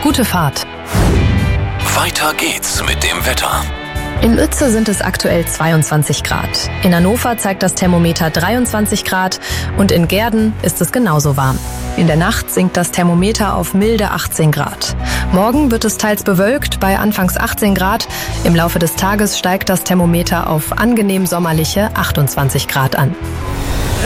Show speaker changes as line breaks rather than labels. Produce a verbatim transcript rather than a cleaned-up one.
Gute Fahrt.
Weiter geht's mit dem Wetter.
In Uetze sind es aktuell zweiundzwanzig Grad. In Hannover zeigt das Thermometer dreiundzwanzig Grad und in Gehrden ist es genauso warm. In der Nacht sinkt das Thermometer auf milde achtzehn Grad. Morgen wird es teils bewölkt bei anfangs achtzehn Grad. Im Laufe des Tages steigt das Thermometer auf angenehm sommerliche achtundzwanzig Grad an.